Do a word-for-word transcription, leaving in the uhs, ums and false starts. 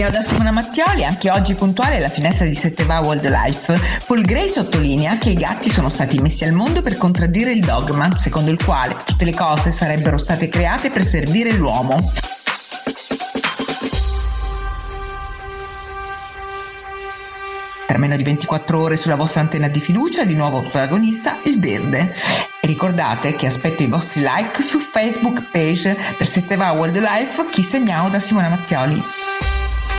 Ciao da Simona Mattioli, anche oggi puntuale alla finestra di sette va Wildlife. Paul Gray sottolinea che i gatti sono stati messi al mondo per contraddire il dogma, secondo il quale tutte le cose sarebbero state create per servire l'uomo. Tra meno di ventiquattro ore sulla vostra antenna di fiducia, di nuovo protagonista il verde. E ricordate che aspetto i vostri like su Facebook page per sette va Wildlife, chi segnao da Simona Mattioli.